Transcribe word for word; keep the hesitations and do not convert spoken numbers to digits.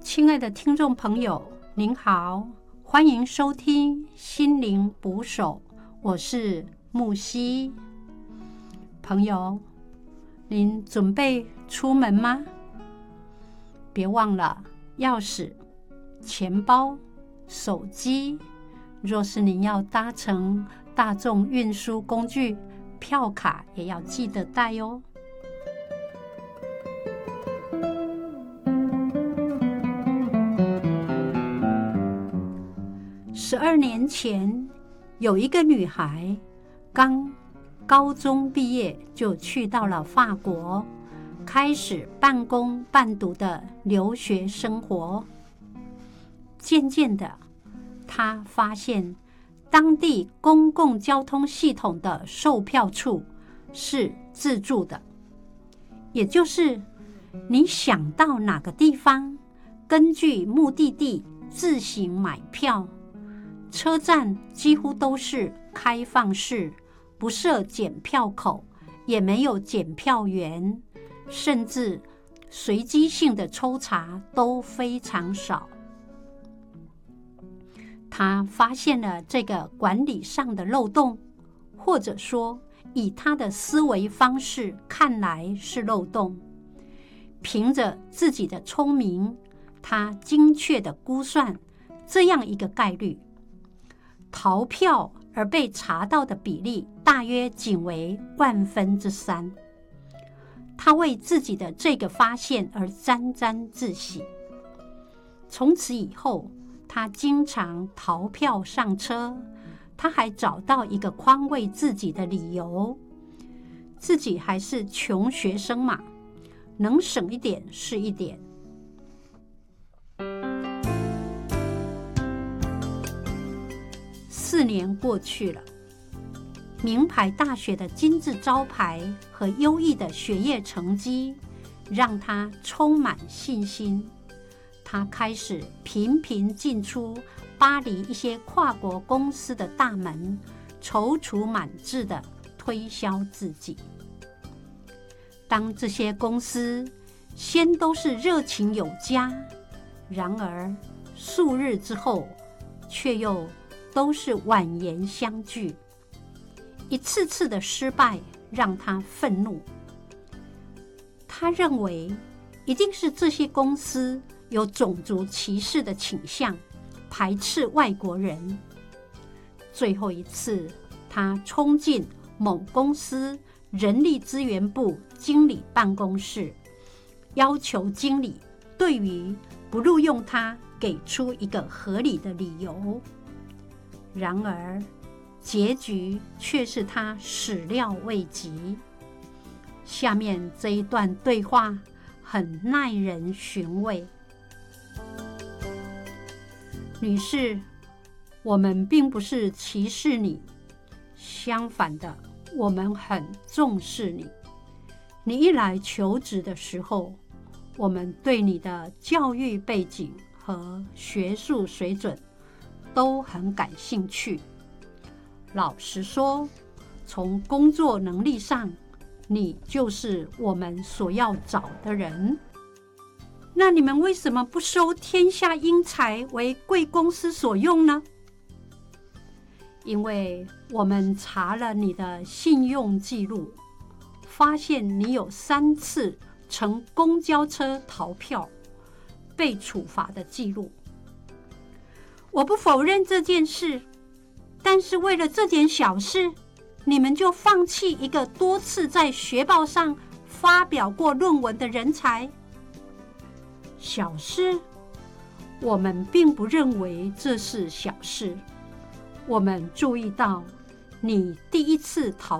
亲爱的听众朋友，您好，欢迎收听心灵捕手，我是木西。朋友，您准备出门吗？别忘了钥匙、钱包、手机。若是您要搭乘大众运输工具，票卡也要记得带哦。十二年前，有一个女孩刚高中毕业，就去到了法国，开始半工半读的留学生活。渐渐的，她发现当地公共交通系统的售票处是自助的，也就是你想到哪个地方，根据目的地自行买票。车站几乎都是开放式，不设检票口，也没有检票员，甚至随机性的抽查都非常少。他发现了这个管理上的漏洞，或者说以他的思维方式看来是漏洞。凭着自己的聪明，他精确地估算这样一个概率，逃票而被查到的比例大约仅为万分之三。他为自己的这个发现而沾沾自喜。从此以后，他经常逃票上车。他还找到一个宽慰自己的理由，自己还是穷学生嘛，能省一点是一点。四年过去了，名牌大学的金字招牌和优异的学业成绩让他充满信心。他开始频频进出巴黎一些跨国公司的大门，踌躇满志地推销自己。当这些公司先都是热情有加，然而数日之后却又都是婉言相拒，一次次的失败让他愤怒。他认为一定是这些公司有种族歧视的倾向，排斥外国人。最后一次，他冲进某公司人力资源部经理办公室，要求经理对于不录用他给出一个合理的理由。然而，结局却是他始料未及。下面这一段对话很耐人寻味。女士，我们并不是歧视你，相反的，我们很重视你。你一来求职的时候，我们对你的教育背景和学术水准都很感兴趣。老实说，从工作能力上，你就是我们所要找的人。那你们为什么不收天下英才为贵公司所用呢？因为我们查了你的信用记录，发现你有三次乘公交车逃票被处罚的记录。我不否认这件事，但是为了这点小事，你们就放弃一个多次在学报上发表过论文的人才？小事？我们并不认为这是小事。我们注意到你第一次逃